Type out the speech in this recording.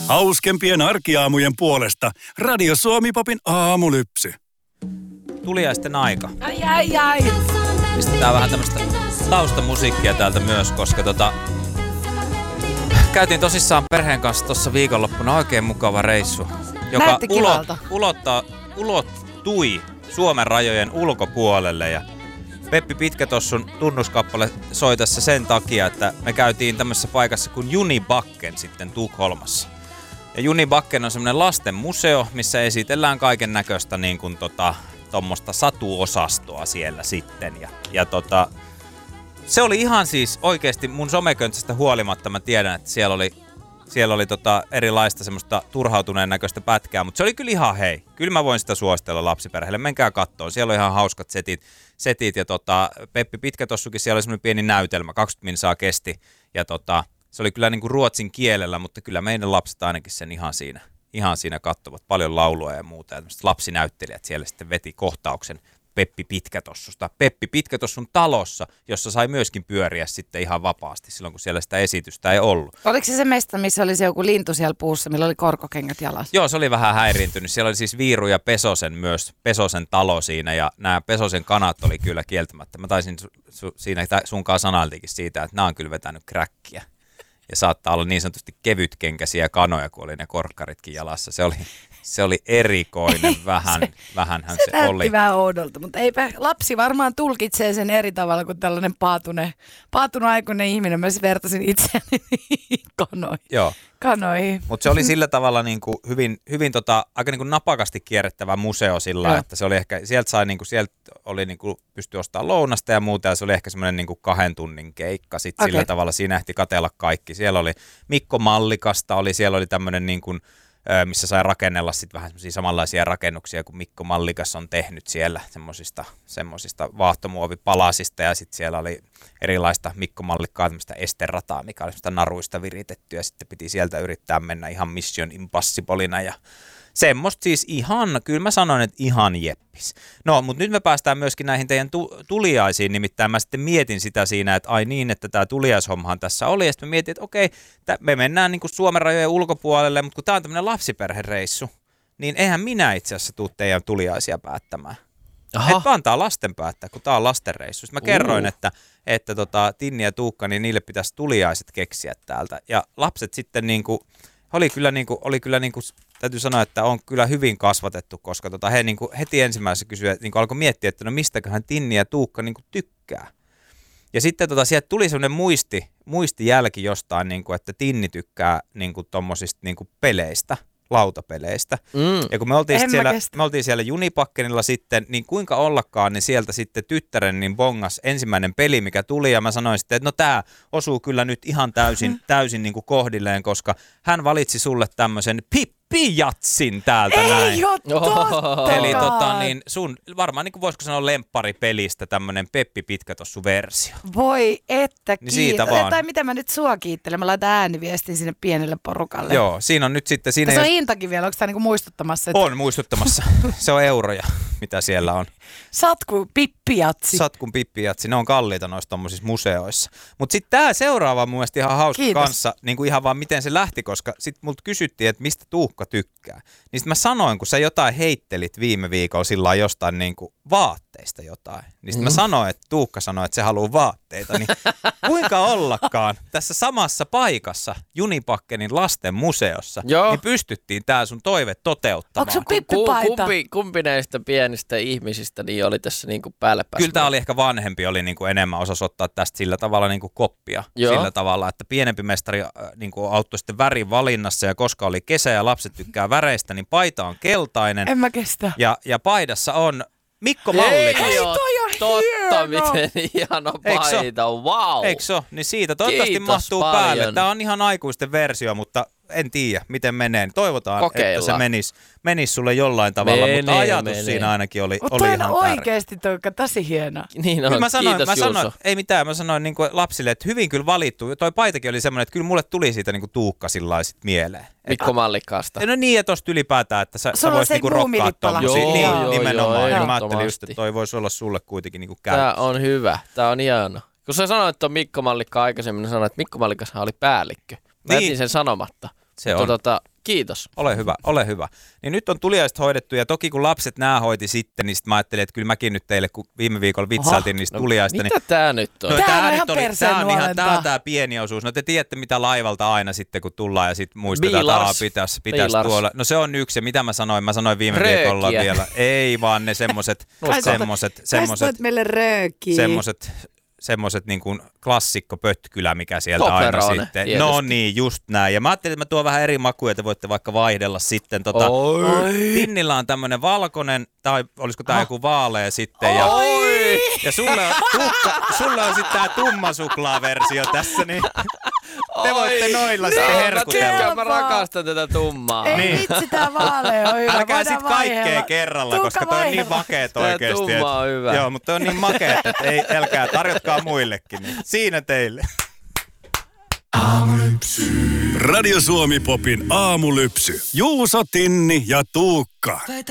Hauskempien arkiaamujen puolesta Radio Suomi-popin aamulypsy. Tuliaisten aika. Ai. Pistetään vähän tämmöistä taustamusiikkia täältä myös, koska käytiin tosissaan perheen kanssa tuossa viikonloppuna oikein mukava reissu, joka ulottui Suomen rajojen ulkopuolelle. Ja Peppi Pitkätossun tunnuskappale soi tässä sen takia, että me käytiin tämmöisessä paikassa kuin Junibacken sitten Tukholmassa. Ja Junibacken on semmoinen lasten museo, missä esitellään kaiken näköistä niin kuin tommoista satuosastoa siellä sitten. Ja se oli ihan siis oikeesti mun someköntsistä huolimatta, mä tiedän, että siellä oli erilaista semmoista turhautuneen näköistä pätkää, mutta se oli kyllä ihan hei. Kyllä mä voin sitä suositella lapsiperheelle. Menkää kattoon. Siellä on ihan hauskat setit ja Peppi Pitkätossukin siellä oli semmoinen pieni näytelmä, 20 minsaa kesti ja se oli kyllä niinku ruotsin kielellä, mutta kyllä meidän lapset ainakin sen ihan siinä kattovat. Paljon laulua ja muuta ja lapsinäyttelijät siellä sitten veti kohtauksen Peppi Pitkätossusta. Peppi Pitkätossun talossa, jossa sai myöskin pyöriä sitten ihan vapaasti silloin, kun siellä sitä esitystä ei ollut. Oliko se mesta, missä oli se joku lintu siellä puussa, millä oli korkokengät jalassa? Joo, se oli vähän häiriintynyt. Siellä oli siis Viiru ja Pesosen talo siinä ja nämä Pesosen kanat oli kyllä kieltämättä. Mä taisin siinä sunkaan sanailtikin siitä, että nämä on kyllä vetänyt kräkkiä. Ja saattaa olla niin sanotusti kevytkenkäisiä kanoja, kun oli ne korkkaritkin jalassa. Se oli erikoinen, vähänhän se oli. Se näytti vähän oudolta, mutta eipä lapsi varmaan tulkitsee sen eri tavalla kuin tällainen paatunut aikuinen ihminen. Mä vertasin itseäni kanoihin. Mutta se oli sillä tavalla niinku hyvin aika niinku napakasti kierrettävä museo sillä, että se oli ehkä, sieltä oli niinku pystyi ostamaan lounasta ja muuta, ja se oli ehkä semmoinen niinku 2 tunnin keikka. Sitten sillä tavalla siinä ehti katsella kaikki. Siellä oli Mikko Mallikasta, siellä oli tämmöinen niinku, missä sai rakennella sitten vähän semmoisia samanlaisia rakennuksia kuin Mikko Mallikas on tehnyt siellä semmoisista vaahtomuovipalasista ja sitten siellä oli erilaista Mikko Mallikkaa tämmöistä esterataa, mikä oli semmoista naruista viritetty ja sitten piti sieltä yrittää mennä ihan Mission Impossiblena ja semmoista siis kyllä mä sanoin, että ihan jeppis. No, mutta nyt me päästään myöskin näihin teidän tuliaisiin, nimittäin mä sitten mietin sitä siinä, että ai niin, että tämä tuliaishommahan tässä oli, ja sitten mä mietin, että okei, me mennään niin kuin Suomen rajojen ulkopuolelle, mutta kun tämä on tämmöinen lapsiperhereissu, niin eihän minä itse asiassa tule teidän tuliaisia päättämään. Että antaa lasten päättää, kun tämä on lastenreissu. Sitten mä kerroin, että Tinni ja Tuukka, niin niille pitäisi tuliaiset keksiä täältä, ja lapset sitten oli kyllä täytyy sanoa, että on kyllä hyvin kasvatettu, koska he heti ensimmäisessä kysyivät, alkoi miettiä, että no mistäköhän Tinni ja Tuukka tykkää. Ja sitten sieltä tuli semmoinen muistijälki jostain, että Tinni tykkää tommosista peleistä, lautapeleistä. Ja kun me oltiin siellä Junibackenilla sitten, niin kuinka ollakaan, niin sieltä sitten tyttären bongas ensimmäinen peli, mikä tuli, ja mä sanoin sitten, että no tää osuu kyllä nyt ihan täysin kohdilleen, koska hän valitsi sulle tämmöisen Pippijatsin täältä näin. Ei oo totta! Eli sun varmaan voisiko sanoa lempparipelistä tämmönen Peppi Pitkätossu-versio. Voi että niin siitä vaan. Tai mitä mä nyt sua kiittelen, mä laitan ääniviestin sinne pienelle porukalle. Joo, siinä on nyt sitten... Se on hintakin vielä, onko tää muistuttamassa? Että... On muistuttamassa. Se on euroja, mitä siellä on. Satkun Pippijatsi, ne on kalliita noissa tommosissa museoissa. Mutta sitten tää seuraava on mun mielestä ihan hauska kanssa, ihan vaan miten se lähti, koska sitten multa kysyttiin, että mistä Tuukka tykkää. Niin sitten mä sanoin, kun sä jotain heittelit viime viikolla sillä jostain vaatteista jotain. Niin sitten mä sanoin, että Tuukka sanoi, että se haluaa vaatteita. Niin kuinka ollakaan tässä samassa paikassa Junibackenin lasten museossa, niin pystyttiin tää sun toive toteuttamaan. Onko sun pippipaita? Kumpi näistä pienistä ihmisistä niin oli tässä päälle päästä? Kyllä tää oli ehkä vanhempi, oli enemmän osasi ottaa tästä sillä tavalla koppia. Joo. Sillä tavalla, että pienempi mestari auttoi sitten värin valinnassa ja koska oli kesä ja lapset tykkää väreistä, niin paita on keltainen. En mä kestä. Ja paidassa on Mikko Mallikas. Ei, toi on totta, hieno. Miten hieno paita, wow. Eikö se ole? Niin siitä toivottavasti Kiitos mahtuu paljon. päälle. Tämä on ihan aikuisten versio, mutta en tiedä, miten menee. Toivotaan, että se menisi sulle jollain tavalla, mutta ajatus siinä ainakin oli ihan tärkeä. Oikeasti toi tosi hieno. Niin on, mä sanoin, Juuso. ei mitään, mä sanoin lapsille, että hyvin kyllä valittu. Toi paitakin oli semmoinen, että kyllä mulle tuli siitä Tuukka sillä sit mieleen. Mikko Mallikkaasta. No niin, ja tosta ylipäätään, että sä voisit rokkaa tommosia. Niin, nimenomaan. Ja mä ajattelin just, että toi voisi olla sulle kuitenkin käytössä. Tää on hyvä, tää on hieno. Kun sä sanoit, että on Mikko Mallikka aikaisemmin, niin sanoit, että Mikko Mallikashan oli päällikkö. Mä jätin sen sanomatta. Se on. Kiitos. Ole hyvä. Niin nyt on tuliaiset hoidettu ja toki kun lapset nää hoiti sitten, niin sit mä ajattelin, että kyllä mäkin nyt teille, kun viime viikolla vitsailtiin niistä tuliaista. Mitä tää nyt on? No Tää on tää ihan nyt oli, perseen tää on ihan nuolentaa. tää pieni osuus. No te tiedätte mitä laivalta aina sitten kun tullaan ja sit muistetaan, Biilars. että pitäisi Biilars. tuolla. No se on yksi ja mitä mä sanoin? Mä sanoin viime Röökiä. viikolla vielä. Ei vaan ne semmoset semmoset niin kuin klassikko pötkylä, mikä sieltä Toblerone, aina sitten. tietysti. No niin, just näin. Ja mä ajattelin, että mä tuon vähän eri makuja, että voitte vaikka vaihdella sitten. Tinnillä on tämmönen valkoinen, tai olisiko tää joku vaalea sitten. Ja sulle on sitten tää tumma suklaaversio tässä, niin te voitte noilla sitten herkutella. Mä rakastan tätä tummaa. Ei Niin. vitsi, tää vaalea on hyvä. Älkää Voidaan sit kaikkea vaihdella. kerralla, Tulkaa koska toi on niin vaihdella. makeet Tää oikeesti. tumma on hyvä. Joo, mutta toi on niin makeet, että ei, älkää tarjotkaa muillekin. Niin. Siinä teille. Radio Suomi Popin aamulypsy. Juuso, Tinni ja Tuukka.